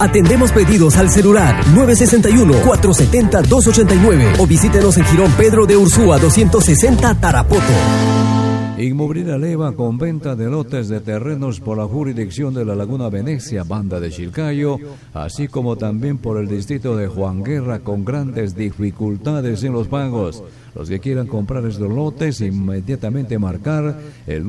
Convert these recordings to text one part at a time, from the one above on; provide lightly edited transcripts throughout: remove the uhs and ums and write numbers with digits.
Atendemos pedidos al celular 961-470-289 o visítenos en Girón Pedro de Ursúa 260 Tarapoto. Inmobiliaria Leva con venta de lotes de terrenos por la jurisdicción de la Laguna Venecia, Banda de Chilcayo, así como también por el distrito de Juan Guerra con grandes dificultades en los pagos. Los que quieran comprar estos lotes, inmediatamente marcar el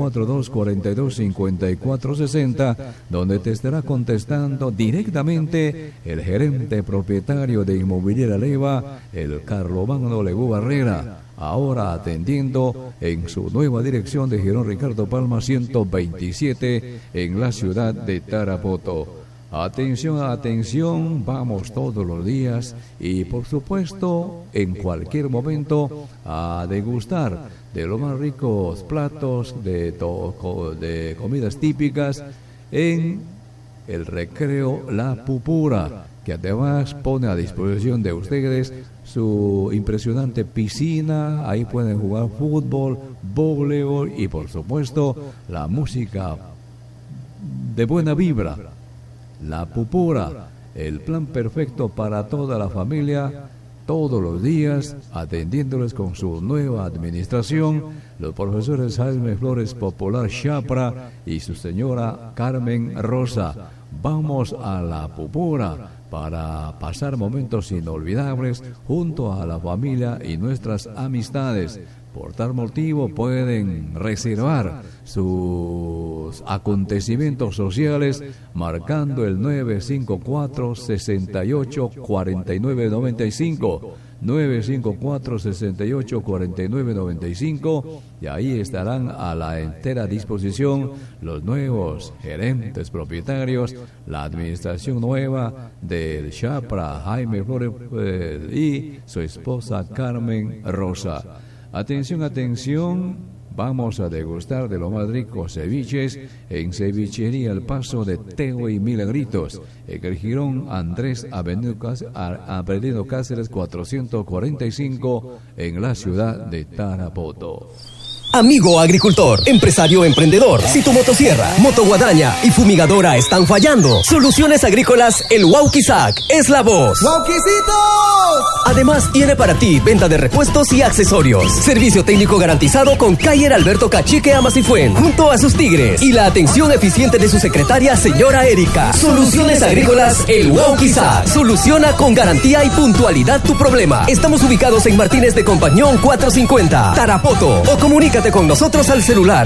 942-42-5460, donde te estará contestando directamente el gerente propietario de Inmobiliaria Leva, el Carlomagno Legú Barrera. Ahora atendiendo en su nueva dirección de Girón Ricardo Palma 127 en la ciudad de Tarapoto. Atención, atención, vamos todos los días y por supuesto en cualquier momento a degustar de los más ricos platos de comidas típicas en el recreo La Pupura, que además pone a disposición de ustedes su impresionante piscina. Ahí pueden jugar fútbol, voleibol y por supuesto la música de buena vibra. La Pupura, el plan perfecto para toda la familia, todos los días, atendiéndoles con su nueva administración, los profesores Jaime Flores Popular Chapra y su señora Carmen Rosa. Vamos a La Pupura para pasar momentos inolvidables junto a la familia y nuestras amistades. Por tal motivo pueden reservar sus acontecimientos sociales marcando el 954-68-4995, 954-68-4995, y ahí estarán a la entera disposición los nuevos gerentes propietarios, la administración nueva del Chapra Jaime Flores y su esposa Carmen Rosa. Atención, atención, vamos a degustar de los más ricos ceviches en Cevichería El Paso de Teo y Milagritos, en el Girón Andrés Avelino Cáceres 445 en la ciudad de Tarapoto. Amigo agricultor, empresario emprendedor, si tu motosierra, motoguadaña y fumigadora están fallando, Soluciones Agrícolas El Wauquizac es la voz. ¡Wauquicitos! Además tiene para ti venta de repuestos y accesorios, servicio técnico garantizado con Cayer Alberto Cachique Amasifuen, junto a sus tigres y la atención eficiente de su secretaria señora Erika. Soluciones Agrícolas El Wauquizac soluciona con garantía y puntualidad tu problema. Estamos ubicados en Martínez de Compañón 450, Tarapoto, o comunícate con nosotros al celular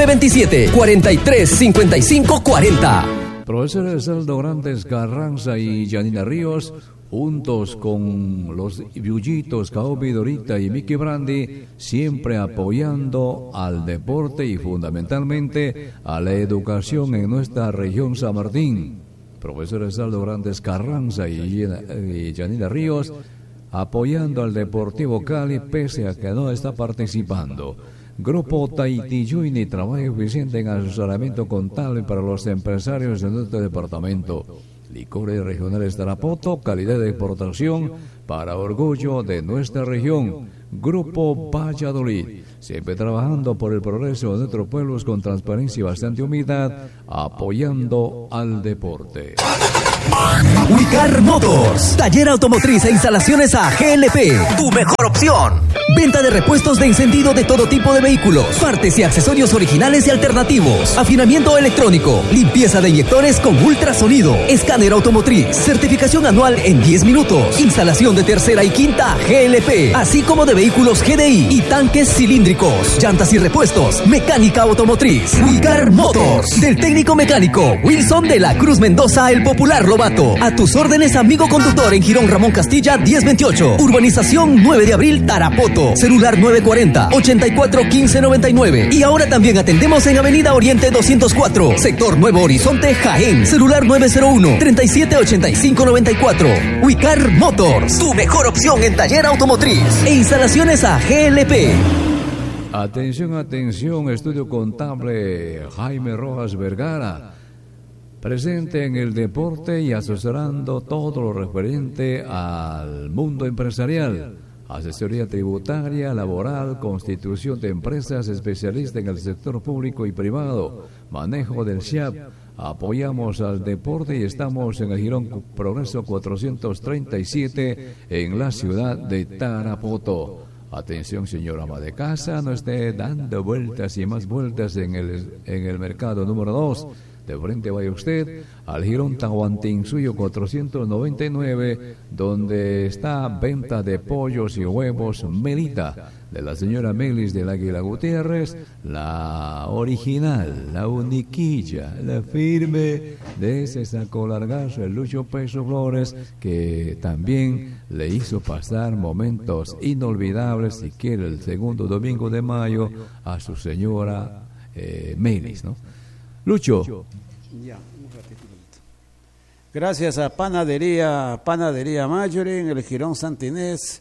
927-43-55-40. Profesores Aldo Grandes Carranza y Janina Ríos, juntos con los Yullitos, Caobi, Dorita y Mickey Brandy, siempre apoyando al deporte y fundamentalmente a la educación en nuestra región San Martín. Profesores Aldo Grandes Carranza y Janina Ríos, apoyando al Deportivo Cali pese a que no está participando. Grupo Taitiyuini trabaja eficiente en asesoramiento contable para los empresarios de nuestro departamento. Licores regionales Tarapoto, calidad de exportación para orgullo de nuestra región. Grupo Valladolid, siempre trabajando por el progreso de nuestros pueblos con transparencia y bastante humildad, apoyando al deporte. Wicar Motors, taller automotriz e instalaciones a GLP, tu mejor opción. Venta de repuestos de encendido de todo tipo de vehículos, partes y accesorios originales y alternativos, afinamiento electrónico, limpieza de inyectores con ultrasonido, escáner automotriz, certificación anual en 10 minutos, instalación de tercera y quinta GLP, así como de vehículos GDI y tanques cilíndricos, llantas y repuestos, mecánica automotriz. Wicar Motors, del técnico mecánico Wilson de la Cruz Mendoza, el popular Lobato. A tus órdenes, amigo conductor, en Girón Ramón Castilla 1028, Urbanización 9 de Abril, Tarapoto, celular 940-841599. Y ahora también atendemos en Avenida Oriente 204, sector Nuevo Horizonte, Jaén, celular 901-378594. Wicar Motors, tu mejor opción en taller automotriz e instalaciones a GLP. Atención, atención, estudio contable Jaime Rojas Vergara, presente en el deporte y asesorando todo lo referente al mundo empresarial. Asesoría tributaria, laboral, constitución de empresas, especialista en el sector público y privado, manejo del SHAP, apoyamos al deporte y estamos en el Girón Progreso 437 en la ciudad de Tarapoto. Atención, señora ama de casa, no esté dando vueltas y más vueltas en el mercado número 2. De frente vaya usted al Girón Tahuantinsuyo 499, donde está venta de pollos y huevos Melita, de la señora Melis del Águila Gutiérrez, la original, la uniquilla, la firme de ese saco largazo, el Lucho Peso Flores, que también le hizo pasar momentos inolvidables, si quiere, el segundo domingo de mayo, a su señora Melis, ¿no? Lucho. Ya, un ratito. Gracias a Panadería Marjorie en el Girón Santa Inés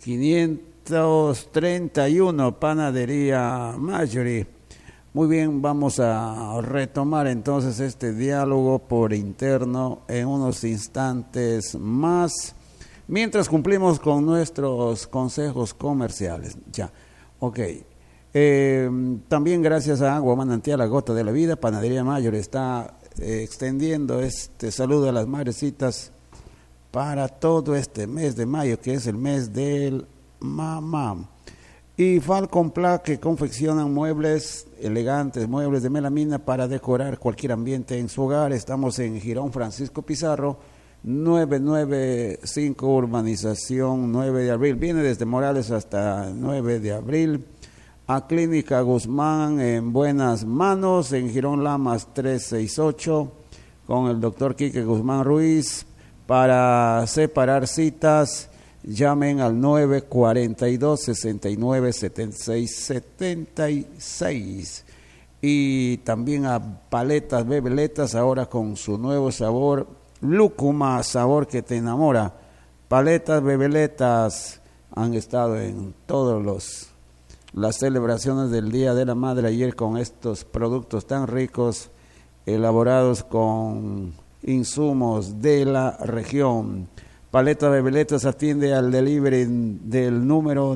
531, Panadería Marjorie. Muy bien, vamos a retomar entonces este diálogo por interno en unos instantes más, mientras cumplimos con nuestros consejos comerciales. Ya, ok. También gracias a Agua Manantial, la Gota de la Vida, Panadería Mayor está extendiendo este saludo a las madrecitas para todo este mes de mayo, que es el mes del mamá. Y Falcon Pla, que confeccionan muebles elegantes, muebles de melamina para decorar cualquier ambiente en su hogar. Estamos en Girón Francisco Pizarro 995, urbanización 9 de abril. Viene desde Morales hasta 9 de abril. A Clínica Guzmán en buenas manos, en Girón Lamas 368, con el doctor Quique Guzmán Ruiz. Para separar citas, llamen al 942-6976-76. Y también a Paletas Bebeletas, ahora con su nuevo sabor, Lúcuma, sabor que te enamora. Paletas Bebeletas han estado en todos las celebraciones del Día de la Madre ayer con estos productos tan ricos, elaborados con insumos de la región. Paleta Bebeletas atiende al delivery del número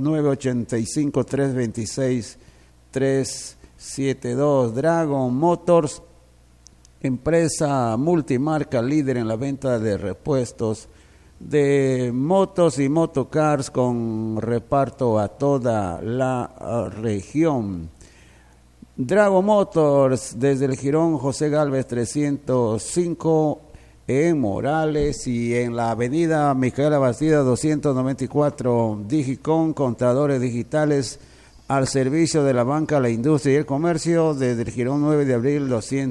985-326-372. Dragon Motors, empresa multimarca líder en la venta de repuestos de motos y motocars con reparto a toda la región. Dragon Motors desde el Girón José Gálvez 305 en Morales, y en la avenida Micaela Bastida 294 Digicom, contadores digitales al servicio de la banca, la industria y el comercio, desde el Girón 9 de abril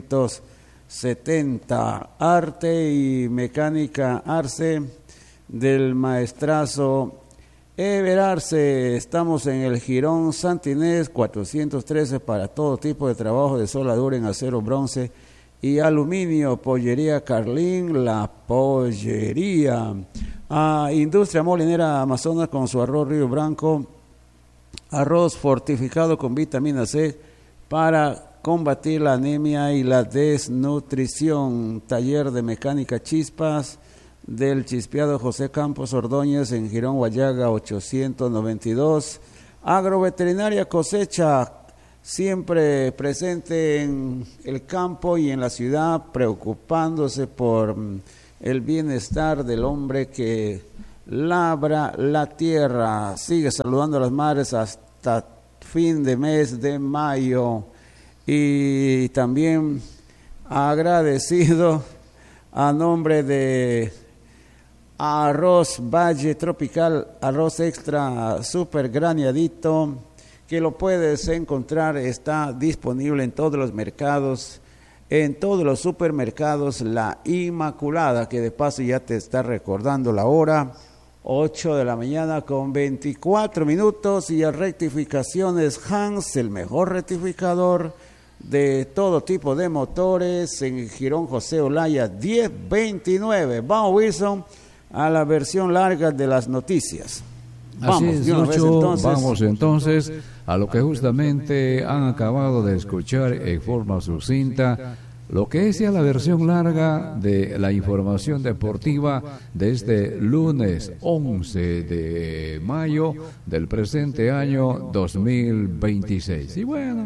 270. Arte y mecánica Arce del maestrazo Ever Arce. Estamos en el Girón Santa Inés 413 para todo tipo de trabajo de soldadura en acero, bronce y aluminio. Pollería Carlín, la pollería. Industria Molinera Amazonas con su arroz Río Branco, arroz fortificado con vitamina C para combatir la anemia y la desnutrición. Taller de mecánica Chispas del Chispeado José Campos Ordóñez en Girón Guayaga 892. Agroveterinaria Cosecha, siempre presente en el campo y en la ciudad, preocupándose por el bienestar del hombre que labra la tierra. Sigue saludando a las madres hasta fin de mes de mayo, y también agradecido a nombre de Arroz Valle Tropical, arroz extra super graneadito, que lo puedes encontrar, está disponible en todos los mercados, en todos los supermercados. La Inmaculada, que de paso ya te está recordando la hora, 8 de la mañana con 24 minutos, y a rectificaciones Hans, el mejor rectificador de todo tipo de motores, en Girón José Olaya 1029. Vamos, Wilson, a la versión larga de las noticias. Así es, Lucho, vamos entonces a lo que justamente han acabado de escuchar en forma sucinta, lo que es ya la versión larga de la información deportiva de este lunes 11 de mayo del presente año 2026. Y bueno,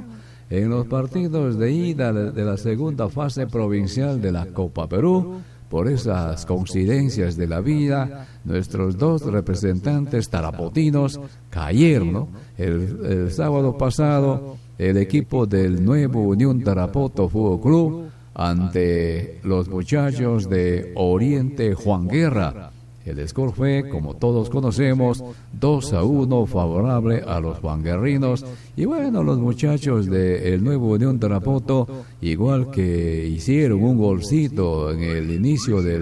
en los partidos de ida de la segunda fase provincial de la Copa Perú. Por esas coincidencias de la vida, nuestros dos representantes tarapotinos cayeron, ¿no? El sábado pasado, el equipo del nuevo Unión Tarapoto Fútbol Club ante los muchachos de Oriente Juan Guerra. El score fue, como todos conocemos, 2-1 favorable a los juanguerrinos. Y bueno, los muchachos del nuevo Unión Tarapoto, igual que hicieron un golcito en el inicio de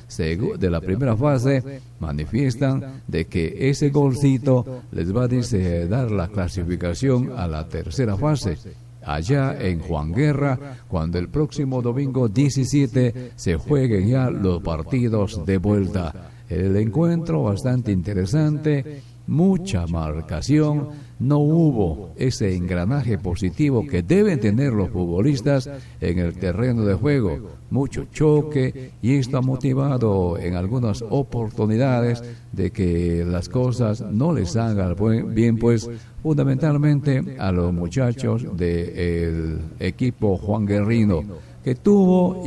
la primera fase, manifiestan de que ese golcito les va a dar la clasificación a la tercera fase, allá en Juan Guerra, cuando el próximo domingo 17 se jueguen ya los partidos de vuelta. El encuentro bastante interesante, mucha marcación, no hubo ese engranaje positivo que deben tener los futbolistas en el terreno de juego, mucho choque, y esto ha motivado en algunas oportunidades de que las cosas no les salgan bien, pues fundamentalmente a los muchachos del equipo juanguerrino, que tuvo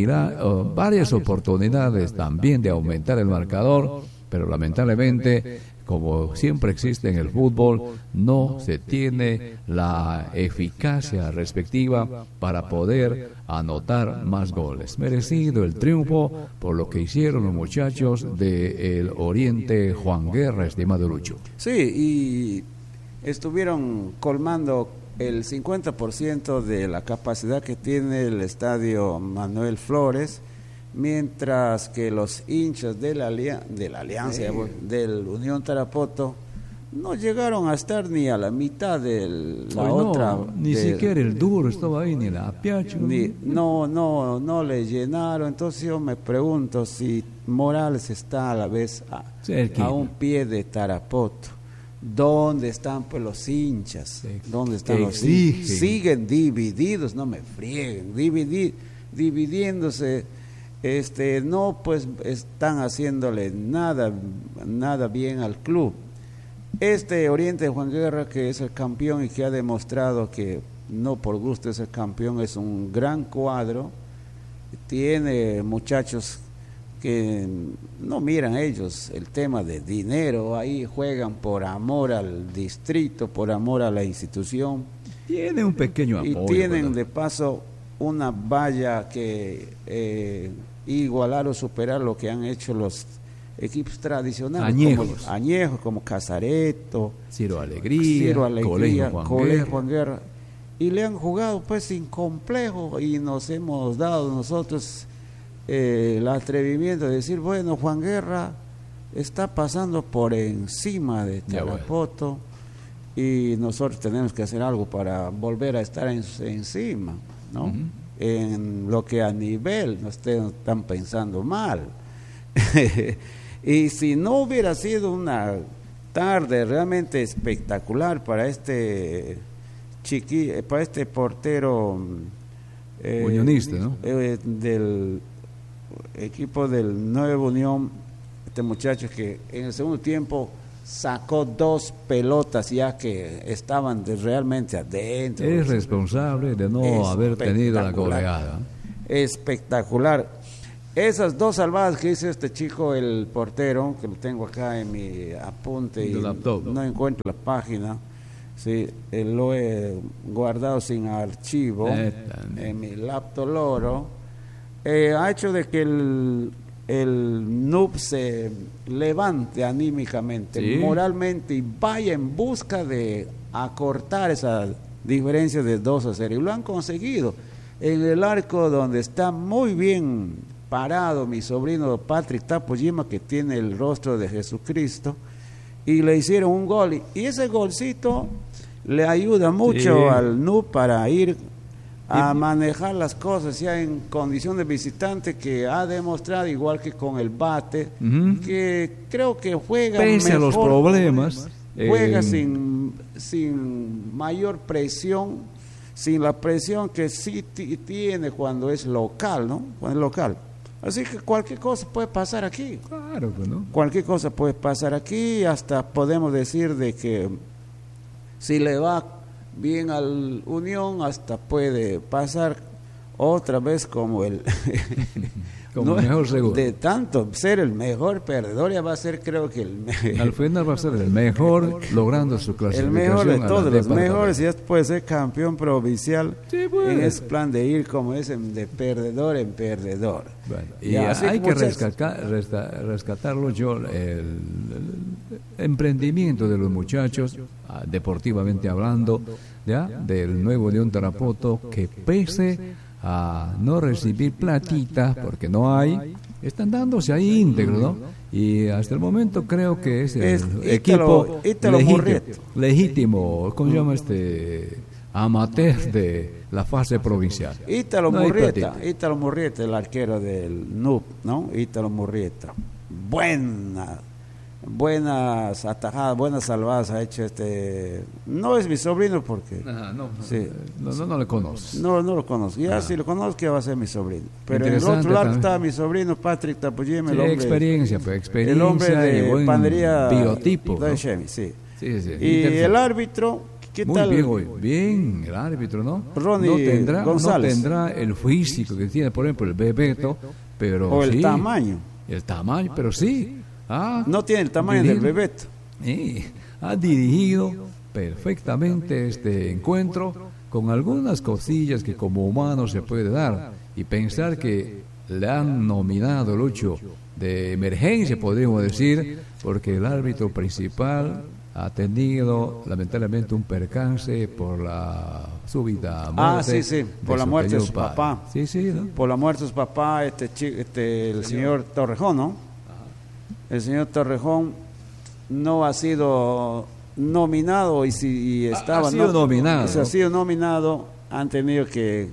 varias oportunidades también de aumentar el marcador, pero lamentablemente, como siempre existe en el fútbol, no se tiene la eficacia respectiva para poder anotar más goles. Merecido el triunfo por lo que hicieron los muchachos del Oriente Juan Guerra, estimado Lucho. Sí, y estuvieron colmando el 50% de la capacidad que tiene el estadio Manuel Flores, mientras que los hinchas de la Alianza, del Unión Tarapoto, no llegaron a estar ni a la mitad de la otra. Ni siquiera el duro estaba ahí, ni la piacho. No le llenaron. Entonces yo me pregunto si Morales está a la vez a un pie de Tarapoto. ¿Dónde están pues los hinchas? ¿Dónde están los hinchas? Siguen divididos, no me frieguen, dividiéndose. No pues están haciéndole nada bien al club. Oriente Juan Guerra, que es el campeón y que ha demostrado que no por gusto es el campeón, es un gran cuadro. Tiene muchachos que no miran ellos el tema de dinero, ahí juegan por amor al distrito, por amor a la institución. Tiene un pequeño apoyo. Y tienen de paso una valla que igualar o superar lo que han hecho los equipos tradicionales, añejos como Casareto, Ciro Alegría, Colegio Juan Guerra, y le han jugado pues sin complejo, y nos hemos dado nosotros el atrevimiento de decir, bueno, Juan Guerra está pasando por encima de Tarapoto, y nosotros tenemos que hacer algo para volver a estar encima, ¿no? Uh-huh. En lo que a nivel no están pensando mal. Y si no hubiera sido una tarde realmente espectacular para para este portero unionista, ¿no? Del equipo del Nuevo Unión, este muchacho que en el segundo tiempo sacó 2 pelotas ya que estaban realmente adentro. Es responsable de no haber tenido la goleada. Espectacular. Esas 2 salvadas que hizo este chico, el portero, que lo tengo acá en mi apunte y no encuentro la página. Sí, lo he guardado sin archivo en mi laptop loro. Ha hecho de que el NUP se levante anímicamente, moralmente, y vaya en busca de acortar esa diferencia de 2-0, y lo han conseguido en el arco, donde está muy bien parado mi sobrino Patrick Tapoyima, que tiene el rostro de Jesucristo, y le hicieron un gol, y ese golcito le ayuda mucho al NUP para ir a manejar las cosas ya en condición de visitante, que ha demostrado, igual que con el Bate, que creo que juega pese mejor, a los problemas, juega sin mayor presión, sin la presión que sí tiene cuando es local, ¿no? Cuando es local. Así que cualquier cosa puede pasar aquí. Claro, ¿no? Cualquier cosa puede pasar aquí, hasta podemos decir de que si le va bien al Unión, hasta puede pasar otra vez como el como mejor seguro. De tanto ser el mejor perdedor, ya va a ser, creo que al final va a ser el mejor, logrando su clasificación. El mejor de todos los mejores, y ya puede ser campeón provincial, sí, pues. En ese plan de ir como ese de perdedor en perdedor. Bueno, y hay que rescatarlo, yo, el emprendimiento de los muchachos, deportivamente hablando, ya, del Nuevo León Tarapoto, que pese a no recibir platitas porque no hay, están dándose ahí íntegro, ¿no? Y hasta el momento creo que es el equipo legítimo, ¿cómo se llama amateur de la fase provincial? Ítalo Murrieta, el arquero del NUP, ¿no? Ítalo Murrieta, buenas atajadas, buenas salvadas ha hecho no es mi sobrino porque no le conoces. No lo conozco. Ya si lo conozco ya va a ser mi sobrino. Pero en el otro lado está mi sobrino Patrick Tapoyeme, el hombre, experiencia el hombre de buen panería biotipo, ¿no? Sí. Y el árbitro, ¿qué muy tal? Bien el árbitro, ¿no? Ronnie González. No tendrá el físico que tiene, por ejemplo, el Bebeto, pero o el sí, tamaño. El tamaño, pero sí. No tiene el tamaño del Bebeto. Ha dirigido perfectamente este encuentro con algunas cosillas que como humano se puede dar, y pensar que le han nominado, Lucho, de emergencia, podríamos decir, porque el árbitro principal ha tenido lamentablemente un percance por la súbita muerte. Por la muerte de su papá. ¿no? Por la muerte de su papá, el señor Torrejón, ¿no? El señor Torrejón no ha sido nominado, y si estaba ha sido nominado. Si ha sido nominado, han tenido que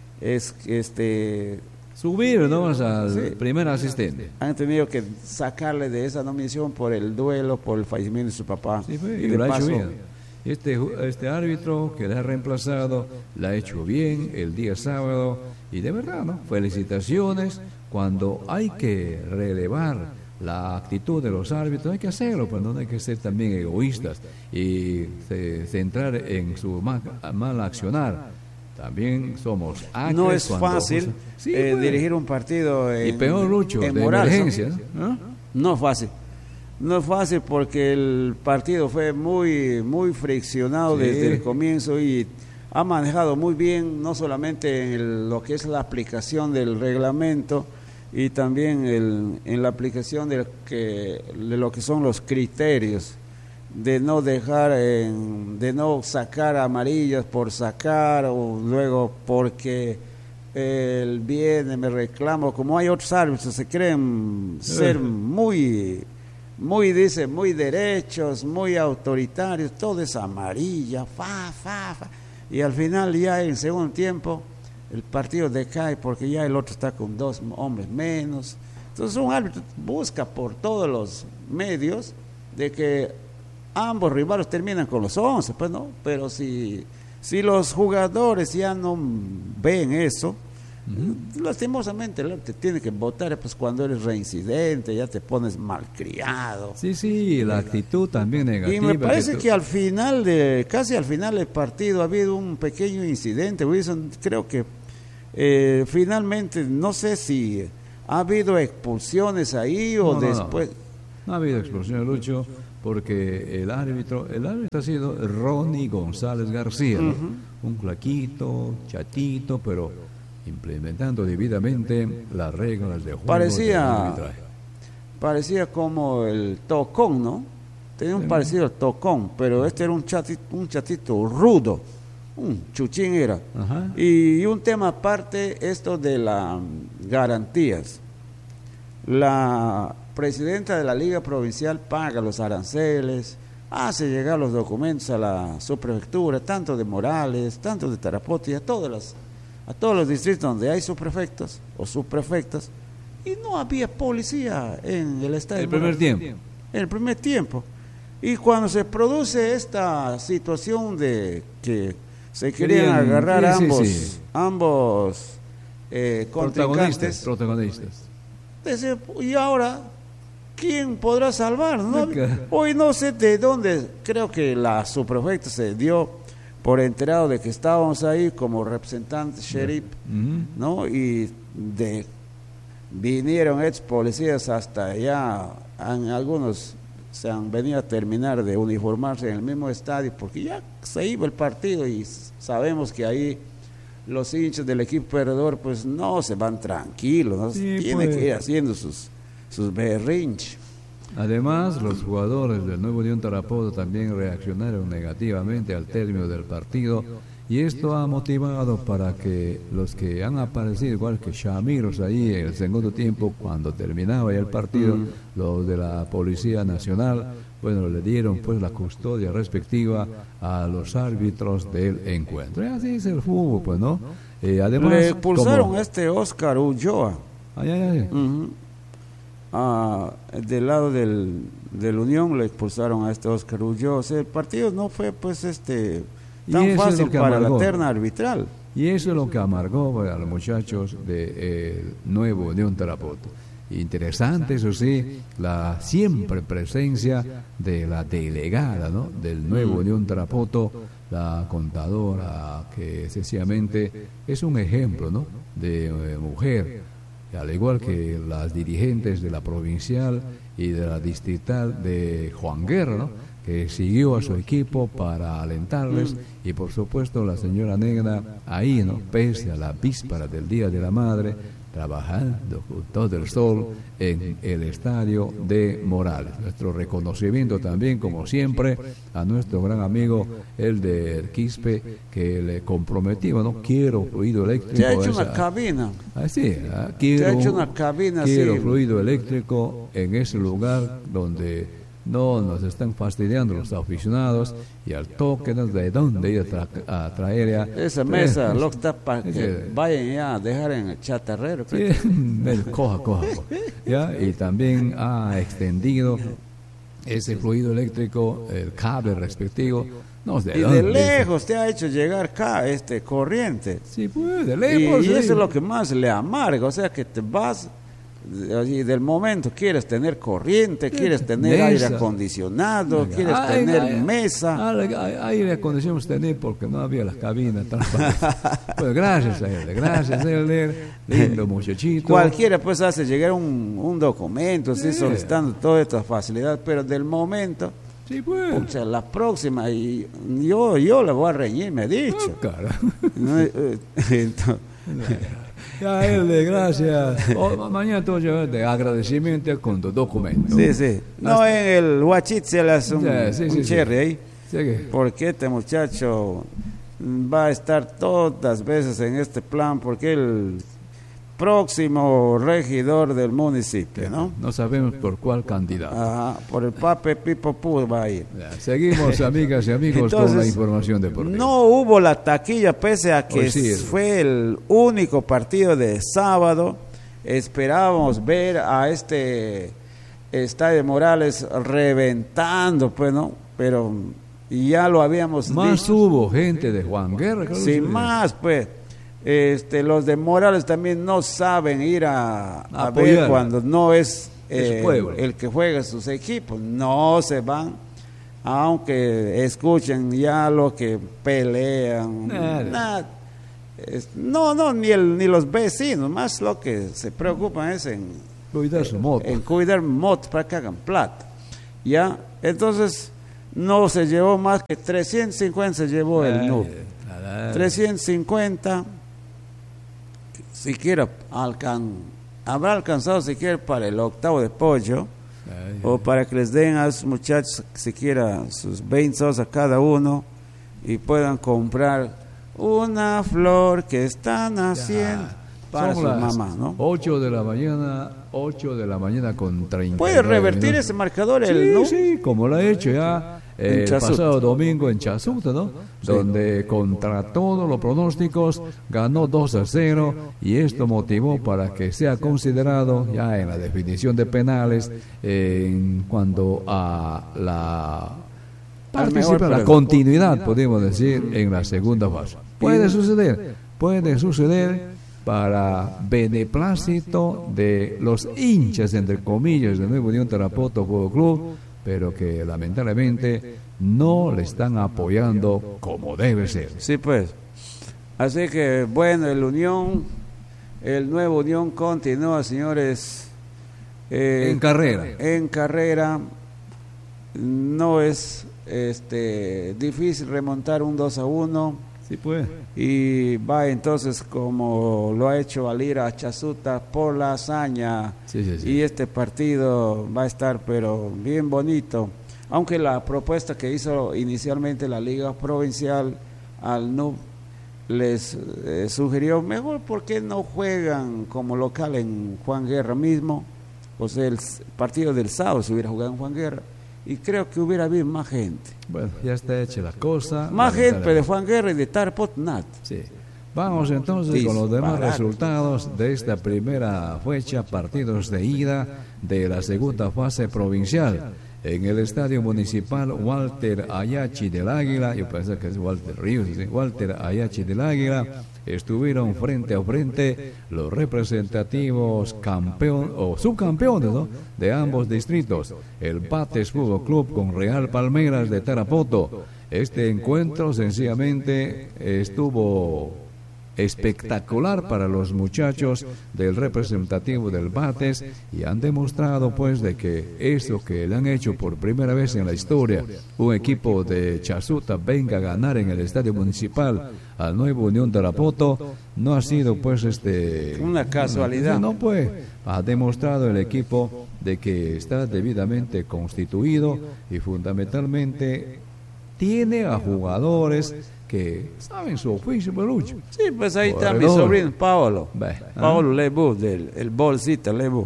subir, ¿no? Al primer asistente. Han tenido que sacarle de esa nominación por el duelo, por el fallecimiento de su papá. Sí, y de paso, este árbitro que le ha reemplazado la ha hecho bien el día sábado, y de verdad, ¿no? Felicitaciones. Cuando hay que relevar la actitud de los árbitros, hay que hacerlo, pero no hay que ser también egoístas y centrar en su mal accionar. También somos acres. No es fácil dirigir un partido y peor, Lucho, de emergencia, ¿no? No es fácil. No es fácil porque el partido fue muy friccionado desde el comienzo, y ha manejado muy bien, no solamente en lo que es la aplicación del reglamento, y también en la aplicación de lo que son los criterios, de no de no sacar amarillas por sacar, o luego porque me reclamo, como hay otros árbitros se creen ser muy derechos, muy autoritarios, todo es amarilla, y al final ya en segundo tiempo el partido decae porque ya el otro está con 2 hombres menos. Entonces un árbitro busca por todos los medios de que ambos rivales terminan con los 11, pues no, pero si los jugadores ya no ven eso, lastimosamente te tiene que votar, pues cuando eres reincidente, ya te pones malcriado. Sí, la actitud también negativa. Y me parece que casi al final del partido ha habido un pequeño incidente, Wilson. Creo que finalmente, no sé si ha habido expulsiones ahí o después. No ha habido expulsiones, Lucho, porque el árbitro ha sido Ronnie González García, ¿no? Un flaquito, chatito, pero implementando debidamente las reglas de juego. Parecía como el Tocón, ¿no? Tenía un parecido al Tocón, pero este era un chatito rudo, un chuchín era. Y un tema aparte, esto de las garantías. La presidenta de la Liga Provincial paga los aranceles, hace llegar los documentos a la subprefectura, tanto de Morales, tanto de Tarapoto, y a todos los distritos donde hay subprefectos o subprefectas, y no había policía en el estado. En el primer tiempo. Y cuando se produce esta situación de que se querían agarrar ambos protagonistas. Decía, y ahora, ¿quién podrá salvar? ¿No? Hoy no sé de dónde, creo que la subprefecta se dio por enterado de que estábamos ahí como representantes sheriff, ¿no? Y vinieron ex policías hasta allá, algunos se han venido a terminar de uniformarse en el mismo estadio porque ya se iba el partido y sabemos que ahí los hinchas del equipo perdedor pues no se van tranquilos, ¿no? Sí, Tienen pues, que ir haciendo sus berrinches. Además, los jugadores del Nuevo Unión Tarapoto también reaccionaron negativamente al término del partido y esto ha motivado para que los que han aparecido, igual que Shamiros ahí en el segundo tiempo, cuando terminaba ya el partido, los de la Policía Nacional, bueno, le dieron pues la custodia respectiva a los árbitros del encuentro. Y así es el fútbol, pues, ¿no? Además, le expulsaron a este Oscar Ulloa. Del lado del Unión le expulsaron a este Oscar Ulloa. O sea, el partido no fue pues tan fácil para la terna arbitral. Y eso es lo que amargó a los muchachos de Nuevo Unión Tarapoto. Interesante, eso sí, la siempre presencia de la delegada, ¿no?, del Nuevo Unión Tarapoto, la contadora, que sencillamente es un ejemplo, ¿no?, de mujer, al igual que las dirigentes de la provincial y de la distrital de Juan Guerra, ¿no?, que siguió a su equipo para alentarles, y por supuesto la señora Negra ahí, ¿no?, pese a la víspera del Día de la Madre, trabajando con todo el sol en el estadio de Morales. Nuestro reconocimiento también, como siempre, a nuestro gran amigo el de Quispe, que le comprometió, ¿no? Quiero fluido eléctrico. Te ha hecho una cabina. Quiero, te ha hecho una cabina. Quiero fluido eléctrico en ese lugar donde no nos están fastidiando los aficionados, y al toque de dónde ir a traer ya esa mesa lo está para que vayan ya a dejar en el chatarrero. Sí, coja ya. Y también ha extendido ese fluido eléctrico, el cable respectivo, no sé, y de lejos te ha hecho llegar acá corriente. Sí, pues de lejos. Y eso es lo que más le amarga, o sea, que te vas y del momento quieres tener corriente, quieres tener mesa, aire acondicionado, quieres tener mesa. Aire acondicionado tener porque no había las cabinas. Pues gracias a él, lindo muchachito. Cualquiera pues hace llegar un documento, así, solicitando toda esta facilidad, pero del momento, sí, pues, pucha, la próxima, y yo la voy a reñir, me he dicho. Ya, él, gracias. Mañana tú llevas de agradecimiento con tu documento. Sí. No, en el Huachit se le hace un cherry ahí. Sí, porque este muchacho va a estar todas las veces en este plan, porque el próximo regidor del municipio, ¿no? No sabemos por cuál candidato. Ajá, por el Pape Pipo Pú va a ir. Ya, seguimos, amigas y amigos. Entonces, con la información deportiva. No hubo la taquilla, pese a que fue el único partido de sábado. Esperábamos ver a este Estadio Morales reventando, pues, ¿no? Pero ya lo habíamos más dicho. Hubo gente de Juan Guerra. Claro, sí, más, pues. Los de Morales también no saben ir a ver cuando no es el que juega sus equipos, no se van, aunque escuchen ya lo que pelean, nada. Ni los vecinos, más lo que se preocupan es en cuidar su moto, en cuidar motos para que hagan plata, ya. Entonces no se llevó más que 350, se llevó el NUP, 350. Siquiera habrá alcanzado siquiera para el octavo de pollo, o para que les den a los muchachos siquiera sus 20 soles a cada uno y puedan comprar una flor que están haciendo para su mamá, ¿no? 8 de la mañana con 30. ¿Puede revertir ese marcador? Sí, como lo ha hecho ya el pasado domingo en Chasuta, ¿no? Sí. Donde contra todos los pronósticos ganó 2-0, y esto motivó para que sea considerado ya en la definición de penales en cuanto a la continuidad, podemos decir, en la segunda fase. Puede suceder para beneplácito de los hinchas, entre comillas, de Nuevo Unión Tarapoto Fútbol Club, pero que lamentablemente no le están apoyando como debe ser. Sí, pues. Así que, bueno, el nuevo Unión continúa, señores. En carrera. En carrera. No es difícil remontar un 2-1. Sí, pues. Y va entonces, como lo ha hecho Alira Chasuta, por la hazaña. Sí. Y este partido va a estar, pero bien bonito. Aunque la propuesta que hizo inicialmente la Liga Provincial al NUB les sugirió, mejor, ¿por qué no juegan como local en Juan Guerra mismo? O sea, el partido del sábado se hubiera jugado en Juan Guerra. Y creo que hubiera habido más gente. Bueno, ya está hecha la cosa. Más gente de Juan Guerra y de Tarapot, nada. Sí. Vamos entonces con los demás resultados de esta primera fecha, partidos de ida de la segunda fase provincial. En el Estadio Municipal Walter Ayachi del Águila, yo pensé que es Walter Ríos, ¿sí? Walter Ayachi del Águila, estuvieron frente a frente los representativos campeón o subcampeones, ¿no?, de ambos distritos, el Bates Fútbol Club con Real Palmeras de Tarapoto. Este encuentro sencillamente estuvo espectacular para los muchachos del representativo del Bates y han demostrado pues de que eso que le han hecho por primera vez en la historia, un equipo de Chasuta venga a ganar en el Estadio Municipal al Nuevo Unión Tarapoto, no ha sido pues una casualidad. No, pues ha demostrado el equipo de que está debidamente constituido y fundamentalmente tiene a jugadores que saben su oficio, Pelucho. Sí, pues ahí está mi sobrino Paolo. Paolo Lebu, el bolsita Lebu.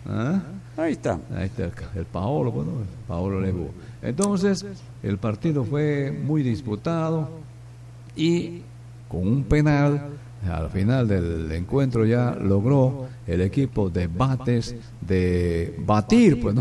Ahí está. Ahí está el Paolo, bueno, Paolo Lebu. Entonces, el partido fue muy disputado y con un penal, al final del encuentro ya logró el equipo de Bates de batir, pues, ¿no?,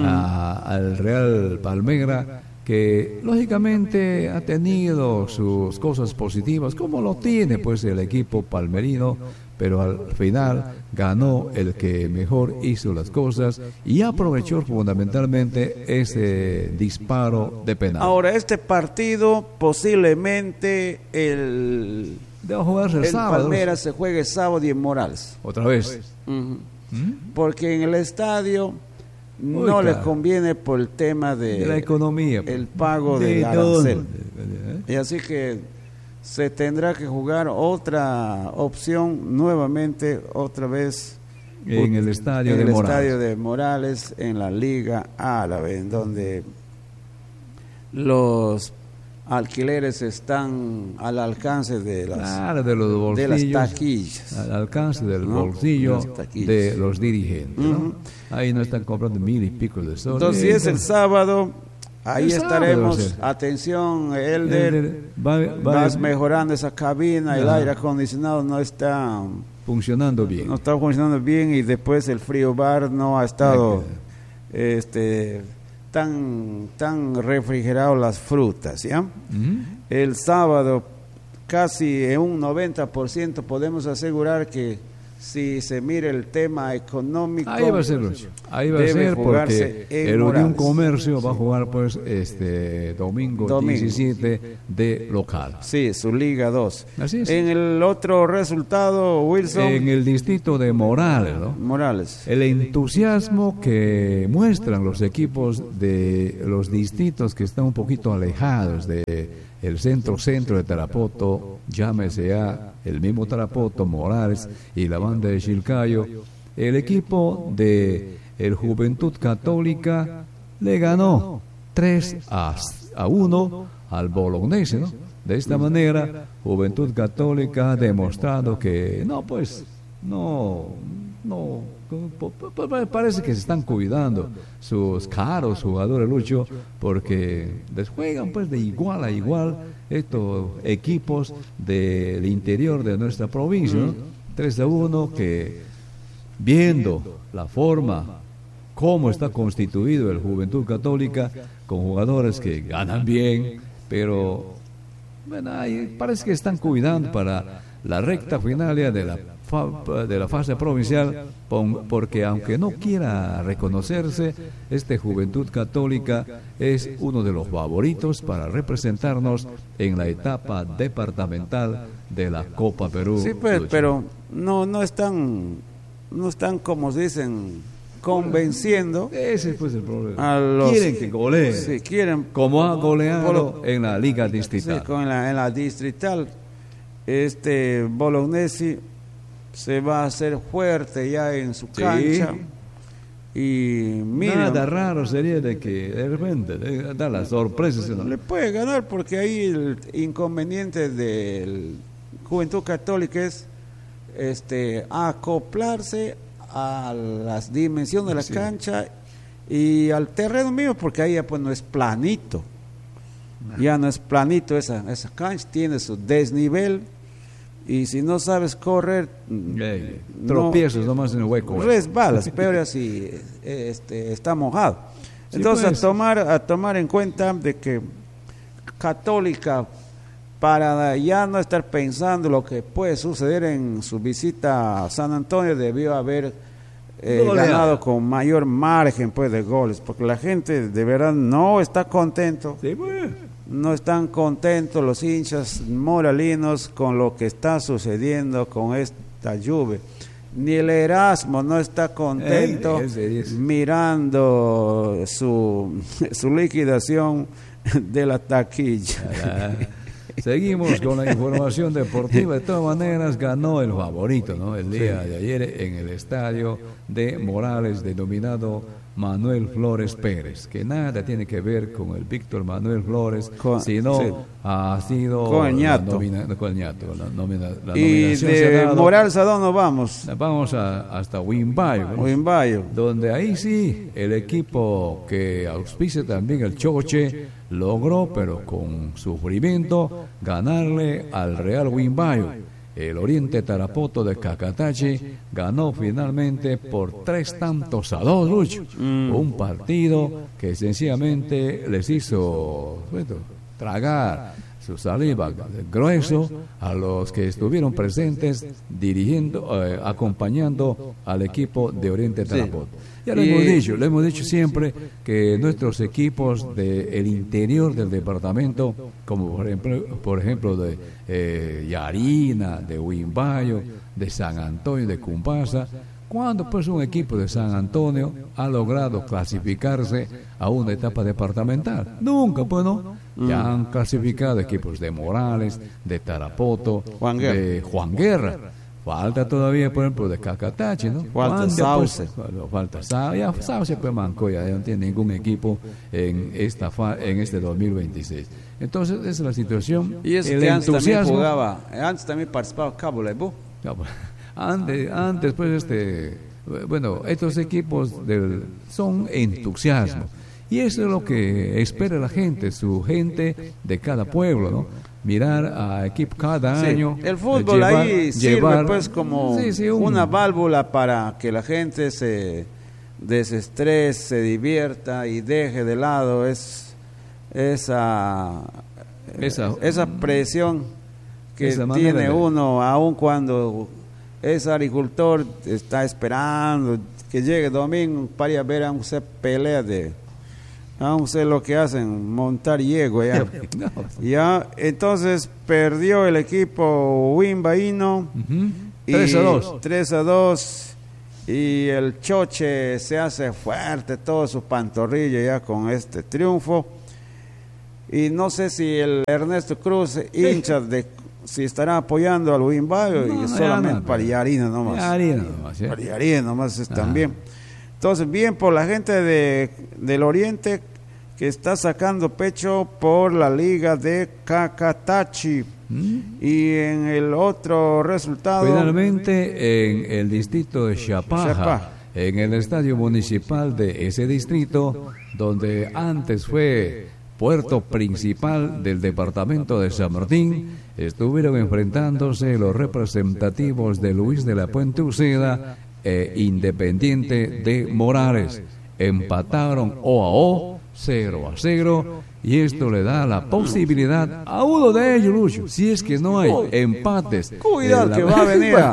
al Real Palmegra, que lógicamente ha tenido sus cosas positivas, como lo tiene pues el equipo palmerino, pero al final ganó el que mejor hizo las cosas y aprovechó fundamentalmente ese disparo de penal. Ahora, este partido posiblemente debe jugarse el sábado. Palmeras se juegue sábado y en Morales. ¿Otra vez? Porque en el estadio no les conviene por el tema de la economía, el pago del arancel. Y así que se tendrá que jugar otra opción nuevamente, otra vez en el estadio de Morales. Estadio de Morales, en la Liga Árabe, en donde los alquileres están al alcance de de los bolsillos, de las taquillas, al alcance del bolsillo de los dirigentes, ¿no? Ahí no están comprando 1,000 y pico de soles. Entonces, si es el sábado, ahí estaremos. Atención, Elder, vas mejorando esa cabina, el aire acondicionado no está funcionando bien. No está funcionando bien y después el frío bar no ha estado tan refrigerado las frutas, ¿ya? El sábado casi en un 90% podemos asegurar que si se mira el tema económico, ahí va a ser, ahí va a ser, porque el Unión Comercio va a jugar pues domingo 17 de local. Sí, su Liga 2. Así es. En el otro resultado, Wilson, en el distrito de Morales, ¿no? Morales. El entusiasmo que muestran los equipos de los distritos que están un poquito alejados de el centro de Tarapoto, llámese ya el mismo Tarapoto, Morales y la banda de Chilcayo, el equipo de el Juventud Católica le ganó 3-1 al Bolognese, ¿no? De esta manera, Juventud Católica ha demostrado que parece que se están cuidando sus caros jugadores, Lucho, porque les juegan pues de igual a igual estos equipos del interior de nuestra provincia, ¿no? 3-1, que viendo la forma cómo está constituido el Juventud Católica, con jugadores que ganan bien, pero bueno, parece que están cuidando para la recta final de la de la fase provincial, porque aunque no quiera reconocerse, Juventud Católica es uno de los favoritos para representarnos en la etapa departamental de la Copa Perú. Sí, pues, pero no están como se dicen, convenciendo. Ese fue el problema. Quieren que goleen. Sí, quieren. Como ha goleado en la Liga Distrital. Sí, en la Distrital. Bolognesi se va a hacer fuerte ya en su cancha. Y mira, nada raro sería de que de repente da la sorpresa. Le puede ganar, porque ahí el inconveniente del Juventud Católica es acoplarse a las dimensiones de la cancha y al terreno mío, porque ahí ya pues no es planito. Ya no es planito esa cancha, tiene su desnivel, y si no sabes correr, tropiezas nomás en el hueco. Resbalas, peor así está mojado. Entonces, pues, a tomar en cuenta de que Católica, para ya no estar pensando lo que puede suceder en su visita a San Antonio, debió haber ganado con mayor margen pues de goles, porque la gente de verdad no está contento. Sí, pues. No están contentos los hinchas moralinos con lo que está sucediendo con esta Juve. Ni el Erasmo no está contento mirando su liquidación de la taquilla. Seguimos con la información deportiva. De todas maneras, ganó el favorito, ¿no? El día de ayer en el estadio de Morales, denominado Manuel Flores Pérez, que nada tiene que ver con el Víctor Manuel Flores, sino ha sido con el ñato. La nominación. Y de Morales, ¿a dónde vamos? Vamos hasta Huimbayo, donde ahí sí el equipo que auspicia también el Choche logró, pero con sufrimiento, ganarle al Real Huimbayo. El Oriente Tarapoto de Cacatache ganó finalmente por 3-2, Lucho. Un partido que sencillamente les hizo tragar su saliva grueso a los que estuvieron presentes acompañando al equipo de Oriente Tarapoto. Ya lo hemos dicho siempre, que nuestros equipos del interior del departamento, como por ejemplo de Yarina, de Huimbayo, de San Antonio, de Cumbasa, cuando pues un equipo de San Antonio ha logrado clasificarse a una etapa departamental, nunca, pues no. Ya han clasificado equipos de Morales, de Tarapoto, de Juan Guerra. Falta todavía, por ejemplo, de Cacatache, ¿no? Falta Sauce. Falta Sauce, pues manco, ya no tiene ningún equipo en este 2026. Entonces, esa es la situación. Y es que antes también participaba Cabo Lebu. Antes, pues, estos equipos son entusiasmo. Y eso es lo que espera la gente, su gente de cada pueblo, ¿no? Mirar a equipo cada año. El fútbol ahí sirve pues como una válvula para que la gente se desestrese, se divierta y deje de lado esa presión que tiene uno, aun cuando es agricultor, está esperando que llegue domingo para ir a ver a usted pelea vamos a ver lo que hacen, montar yegua ya. Ya, entonces perdió el equipo Huimbaíno. 3-2. Y el Choche se hace fuerte, todo su pantorrilla ya con este triunfo. Y no sé si el Ernesto Cruz, hincha si estará apoyando al Huimbayo, y solamente para Yarina nomás. Para Yarina nomás también. Entonces, bien por la gente del Oriente, que está sacando pecho por la liga de Cacatachi. Y en el otro resultado, finalmente en el distrito de Chapaja, en el estadio municipal de ese distrito, donde antes fue puerto principal del departamento de San Martín, estuvieron enfrentándose los representativos de Luis de la Puente Uceda e Independiente de Morales. Empataron O 0-0, y esto le da la posibilidad a uno de ellos, Lucho, si es que no hay empates. Cuidado que va a venir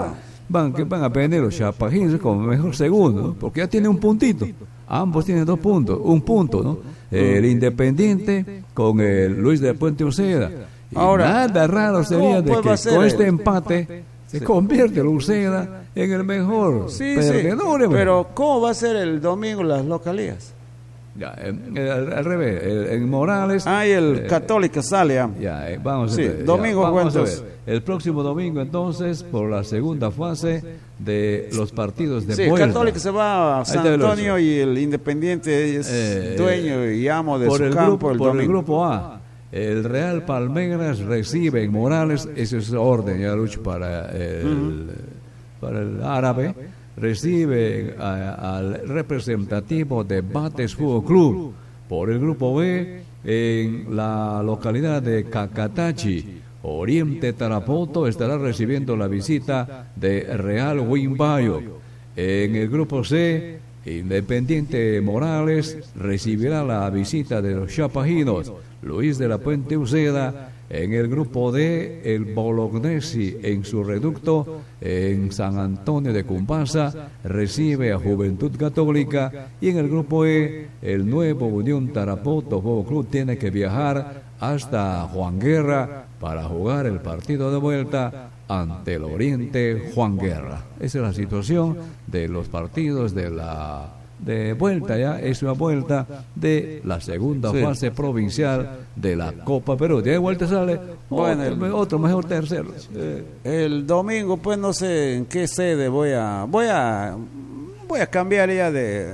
van a venir los chapajín como mejor segundo, ¿no? Porque ya tiene un puntito. Ambos tienen 2 puntos, un punto, ¿no? El Independiente con el Luis del Puente Uceda. Y ahora, nada raro sería de que con este empate se sí. convierte el Uceda en el mejor perdedor. Sí. Pero ¿cómo va a ser el domingo las localías? Ya, al revés, en Morales. Y el Católica sale. Vamos a ver. Domingo vamos a cuentos. ver. El próximo domingo, entonces, por la segunda fase de los partidos de vuelta. El Católica se va a San Antonio y el Independiente es dueño y amo de su campo. Por el grupo A, el Real Palmeiras recibe en Morales, ese es orden, ya Lucho, para el árabe. Recibe al representativo de Bates Fútbol Club. Por el grupo B, en la localidad de Cacatachi, Oriente Tarapoto estará recibiendo la visita de Real Huimbayo. En el grupo C, Independiente Morales recibirá la visita de los chapajinos, Luis de la Puente Uceda. En el grupo D, el Bolognesi en su reducto en San Antonio de Cumbasa recibe a Juventud Católica, y en el grupo E, el nuevo Unión Tarapoto Fútbol Club tiene que viajar hasta Juan Guerra para jugar el partido de vuelta ante el Oriente Juan Guerra. Esa es la situación de los partidos de vuelta, ya es una vuelta de la segunda fase provincial de la Copa Perú. De vuelta sale otro mejor tercero. El domingo, pues no sé en qué sede voy a cambiar ya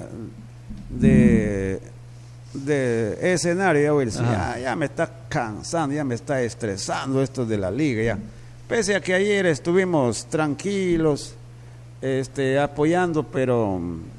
de escenario. Ya me está cansando, ya me está estresando esto de la liga ya. Pese a que ayer estuvimos tranquilos, apoyando, pero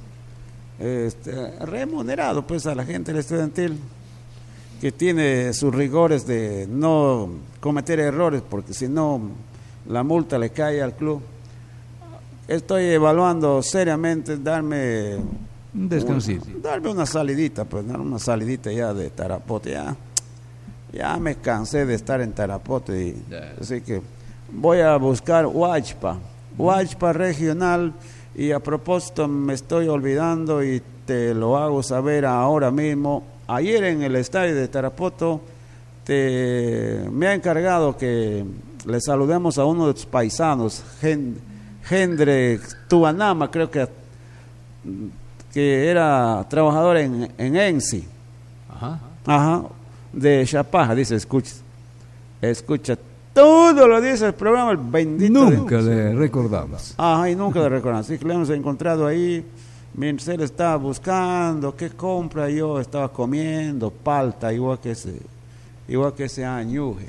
remunerado pues a la gente del Estudiantil, que tiene sus rigores de no cometer errores, porque si no la multa le cae al club. Estoy evaluando seriamente darme un descansito, darme una salidita, pues dar una salidita ya de Tarapoto. Ya me cansé de estar en Tarapoto, así que voy a buscar Huachpa regional. Y a propósito, me estoy olvidando y te lo hago saber ahora mismo. Ayer en el estadio de Tarapoto me ha encargado que le saludemos a uno de tus paisanos, Gendre Tuanama, creo que era trabajador en ENSI. De Chapaja, dice, escucha. Todo lo dice el programa, el bendito. Nunca le recordamos. Y nunca le recordamos. Así que le hemos encontrado ahí, mientras él estaba buscando qué compra, yo estaba comiendo palta, igual que ese añuje.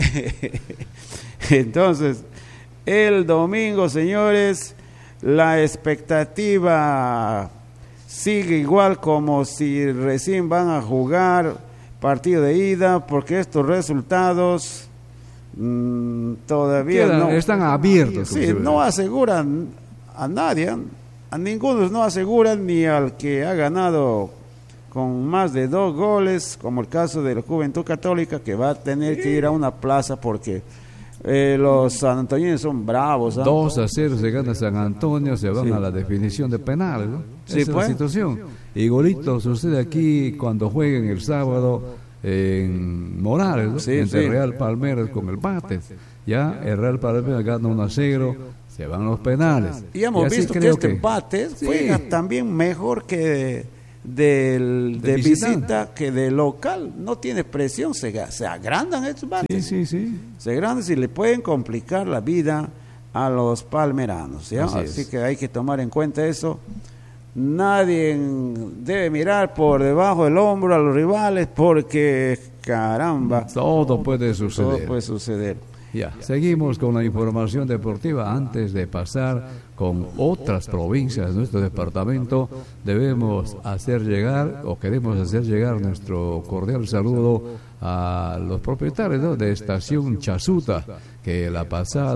Entonces, el domingo, señores, la expectativa sigue igual como si recién van a jugar partido de ida, porque estos resultados todavía no están abiertos. Sí, no aseguran a nadie, a ninguno no aseguran, ni al que ha ganado con más de 2 goles, como el caso de la Juventud Católica, que va a tener que ir a una plaza porque los sanantoninos son bravos. 2-0 se gana San Antonio, se van a la definición de penales, ¿no? Esa es la situación. Igualito sucede aquí cuando jueguen el sábado en Morales, ¿no? Entre Real Palmeiras con el Bates. Ya el Real Palmeiras gana 1-0, se van los penales. Y hemos visto que este Bates juega también mejor que de visita que de local. No tiene presión, se agrandan estos Bates. Se agrandan y le pueden complicar la vida a los palmeranos, ¿ya? Así que hay que tomar en cuenta eso. Nadie debe mirar por debajo del hombro a los rivales, porque caramba, todo puede suceder. Todo puede suceder. Seguimos con la información deportiva antes de pasar con otras provincias de nuestro departamento, debemos hacer llegar, o queremos hacer llegar, nuestro cordial saludo a los propietarios, ¿no?, de Estación Chasuta, que el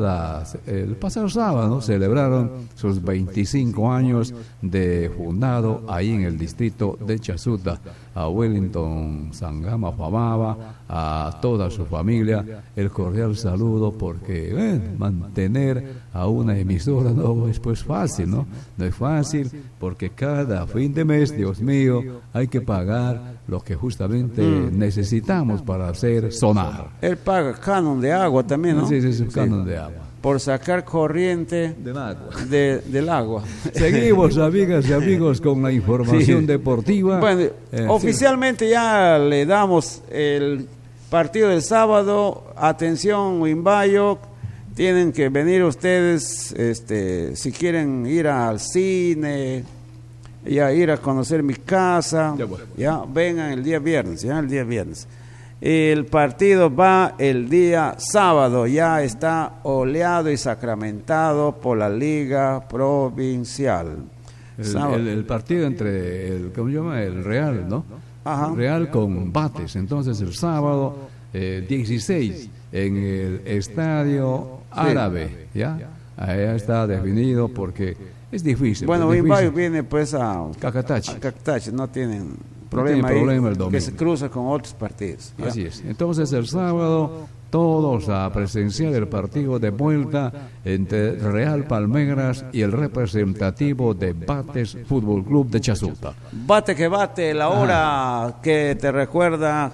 pasado sábado celebraron sus 25 años de fundado ahí en el distrito de Chasuta. A Wellington Sangama Famaba, a toda su familia, el cordial saludo, porque mantener a una emisora no es pues fácil, ¿no? No es fácil, porque cada fin de mes, Dios mío, hay que pagar lo que justamente necesitamos para hacer sonar. Él paga canon de agua también, ¿no? Sí, canon de agua. Por sacar corriente del agua. Seguimos, amigas y amigos, con la información deportiva. Bueno, oficialmente ya le damos el partido del sábado. Atención, Wimbayo, tienen que venir ustedes, si quieren ir al cine, ya ir a conocer mi casa, ya vengan el día viernes, El partido va el día sábado, ya está oleado y sacramentado por la Liga Provincial. El partido entre el Real, ¿no? Ajá. Real con Bates. Entonces el sábado 16 en el Estadio Árabe, ¿ya? Ahí está definido porque es difícil. Bueno, Wimbayo viene pues a Cacatache, no tienen problema el ahí, domingo, que se cruza con otros partidos. ¿Ya? Así es. Entonces el sábado todos a presenciar el partido de vuelta entre Real Palmeiras y el representativo de Bates Fútbol Club de Chasuta. Bate que bate, la hora que te recuerda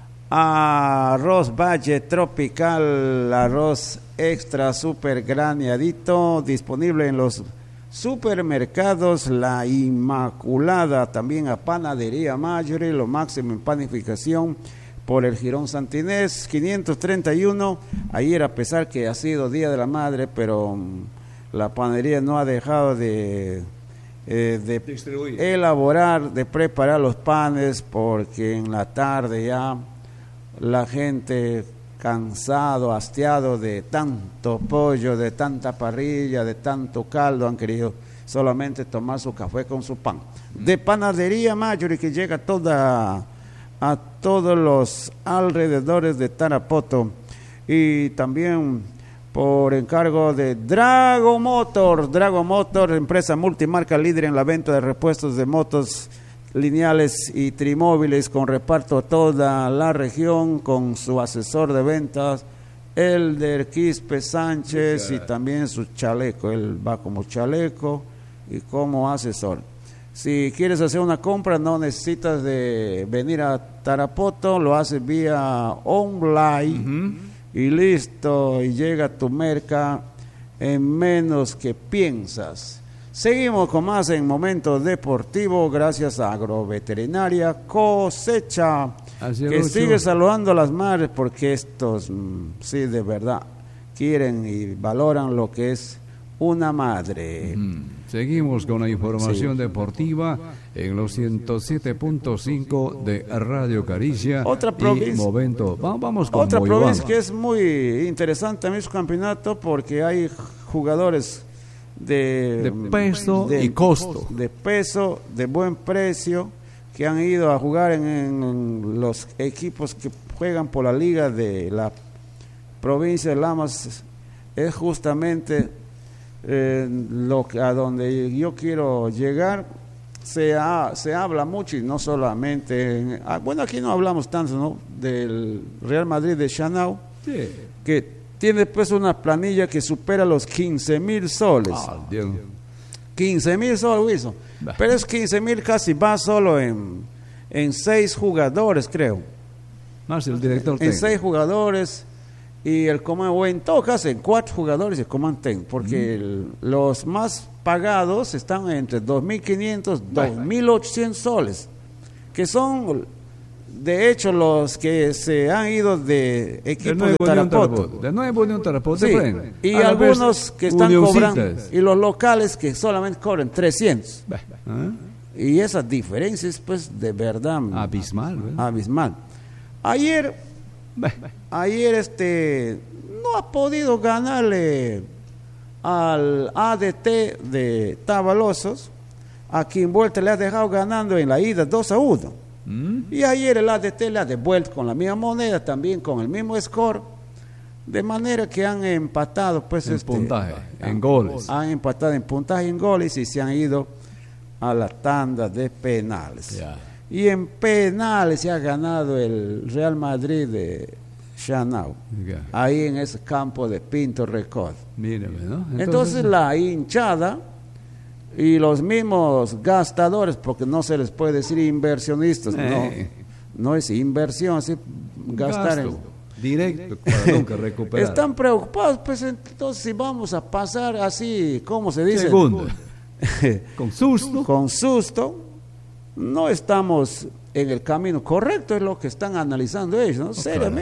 a arroz Valle Tropical, arroz extra super graneadito, disponible en los supermercados La Inmaculada, también a Panadería Mayori, lo máximo en panificación por el Jirón Santinés, 531. Ayer, a pesar que ha sido Día de la Madre, pero la panadería no ha dejado de elaborar, de preparar los panes, porque en la tarde ya la gente cansado, hastiado de tanto pollo, de tanta parrilla, de tanto caldo, han querido solamente tomar su café con su pan. De Panadería Mayori, que llega a todos los alrededores de Tarapoto, y también por encargo de Drago Motor, empresa multimarca líder en la venta de repuestos de motos lineales y trimóviles con reparto a toda la región, con su asesor de ventas Elder Quispe Sánchez, y también su chaleco. Él va como chaleco y como asesor. Si quieres hacer una compra, no necesitas de venir a Tarapoto, lo haces vía online y listo, y llega tu merca en menos que piensas. Seguimos con más en Momento Deportivo, gracias a Agroveterinaria Cosecha, que sigue saludando a las madres, porque estos sí de verdad quieren y valoran lo que es una madre. Seguimos con la información deportiva en los 107.5 de Radio Caricia. Otra provincia, vamos con otra Moyobamba. provincia que es muy interesante también su campeonato, porque hay jugadores de peso y costo, de peso, de buen precio, que han ido a jugar en los equipos que juegan por la liga de la provincia de Lamas. Es justamente a donde yo quiero llegar. Se habla mucho, y no solamente bueno, aquí no hablamos tanto, ¿no?, del Real Madrid de Chanao, que tiene pues una planilla que supera los 15,000 soles. 15,000 soles, Wilson. Pero es 15,000 casi va solo en 6 jugadores, creo. Más el director en 6 jugadores, y el comando, en todo caso en 4 jugadores el comando técnico, porque los más pagados están entre 2.500 2.800 soles, que son de hecho los que se han ido de equipos de Tarapoto. De Nuevo Unión Tarapoto. Sí, y algunos que están cobrando, y los locales que solamente cobran 300. Y esa diferencia es pues de verdad abismal. Ayer no ha podido ganarle al ADT de Tavalosos, a quien vuelta le ha dejado ganando en la ida 2-1. Y ayer el ADT le ha devuelto con la misma moneda, también con el mismo score, de manera que han empatado pues en puntaje, en goles. Han empatado en puntaje, en goles, y se han ido a la tanda de penales. Ya. Y en penales se ha ganado el Real Madrid de Chanao, ahí en ese campo de Pinto Record. Mírame, ¿no? Entonces la hinchada y los mismos gastadores, porque no se les puede decir inversionistas, no es inversión, es gastar gasto directo para nunca recuperar. Están preocupados, pues entonces si vamos a pasar así, ¿cómo se dice? Segundo, con susto, no estamos en el camino correcto, es lo que están analizando ellos, ¿no?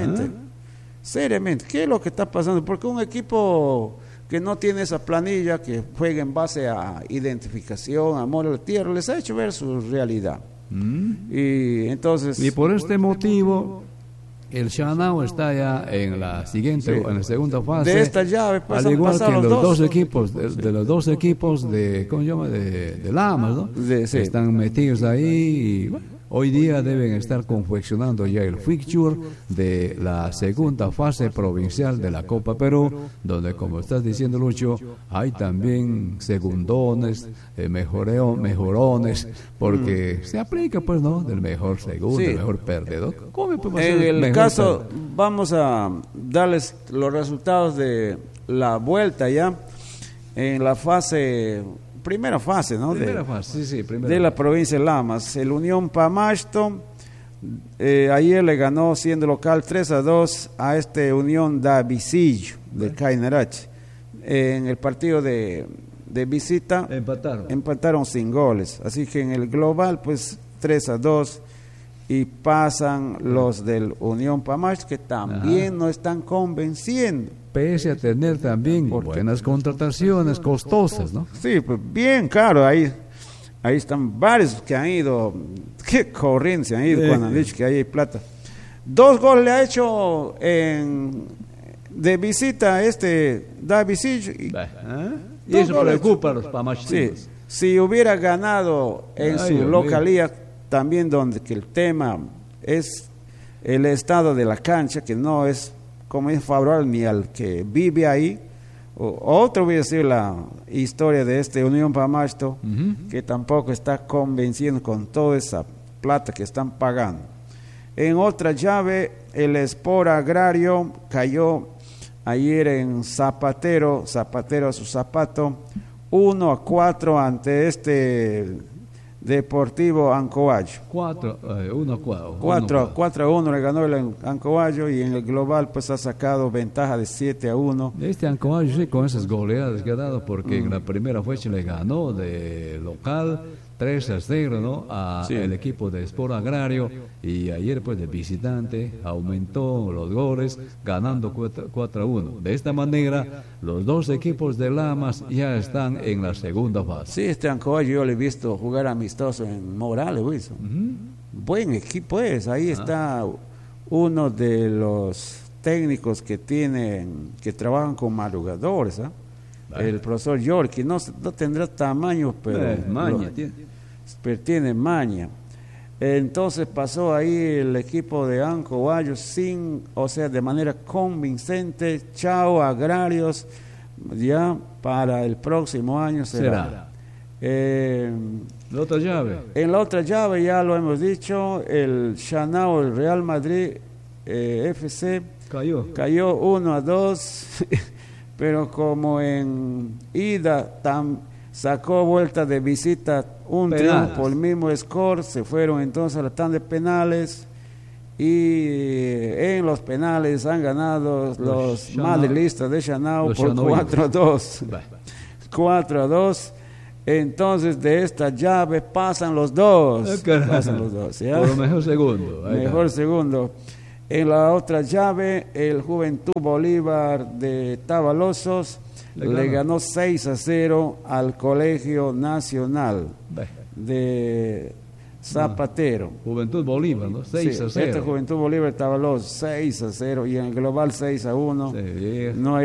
Seriamente, ¿qué es lo que está pasando? Porque un equipo que no tiene esa planilla, que juega en base a identificación, amor a la tierra, les ha hecho ver su realidad. Y entonces... Y por este motivo, el Chanao está ya en la siguiente, en la segunda fase. De esta llave, pues, al igual que los dos equipos, de los dos equipos de, ¿cómo se llama? De Lamas, ¿no? Están metidos ahí y bueno, hoy día deben estar confeccionando ya el fixture de la segunda fase provincial de la Copa Perú, donde, como estás diciendo, Lucho, hay también segundones, mejorones, porque se aplica, pues, ¿no? Del mejor segundo, el mejor perdedor. ¿Cómo en el caso, vamos a darles los resultados de la vuelta ya en la primera fase, ¿no? Primera fase. De la provincia de Lamas. El Unión Pamasto ayer le ganó, siendo local, 3-2 a este Unión da Visillo de Cainarache. En el partido de visita empataron sin goles. Así que en el global, pues 3-2, y pasan los del Unión Pamasto, que también no están convenciendo. Pese a tener también buenas contrataciones costosas, ¿no? Sí, pues bien caro. Ahí están varios que han ido, qué corriente han ido cuando han dicho que ahí hay plata. 2 goles le ha hecho de visita da Visillo. Y eso preocupa a los pamachinos. Sí, si hubiera ganado en su localidad, también donde que el tema es el estado de la cancha, que no es como es favorable ni al que vive ahí. Otro voy a decir la historia de este Unión Pamasto, que tampoco está convenciendo con toda esa plata que están pagando. En otra llave, el Sport Agrario cayó ayer en Zapatero a su zapato, 1-4 ante este Deportivo Ancovallo. 4-1 le ganó el Ancovallo, y en el global pues ha sacado ventaja de 7-1. Este Ancovallo sí, con esas goleadas que ha dado, porque en la primera fecha le ganó de local 3-0, ¿no? El equipo de Sport Agrario, y ayer pues de visitante aumentó los goles ganando 4-1. De esta manera los dos equipos de Lamas ya están en la segunda fase. Sí, este Ancovallo yo le he visto jugar amistoso en Morales, Wilson. Buen equipo es, ahí está uno de los técnicos que trabajan con madrugadores, el profesor Yorkie. No tendrá tamaño, pero tiene maña. Entonces pasó ahí el equipo de Ancovallo de manera convincente. Chao Agrarios, ya para el próximo año será. La otra llave. En la otra llave, ya lo hemos dicho, el Chanao, el Real Madrid FC cayó 1-2, pero como en ida sacó vuelta de visita un triunfo, el mismo score, se fueron entonces a la tanda de penales, y en los penales han ganado los madrilistas de Chanao por 4-2. 4-2. Entonces de esta llave pasan los dos. ¿ya? Por lo mejor segundo. En la otra llave, el Juventud Bolívar de Tavalosos le ganó 6-0 al Colegio Nacional de Zapatero. Juventud Bolívar, ¿no? 6-0. Esta Juventud Bolívar de Tavalosos 6-0, y en el global 6-1. Sí, no hay